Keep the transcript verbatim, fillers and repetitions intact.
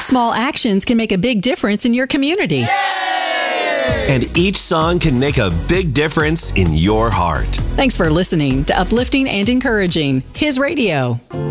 Small actions can make a big difference in your community. And each song can make a big difference in your heart. Thanks for listening to Uplifting and Encouraging His Radio.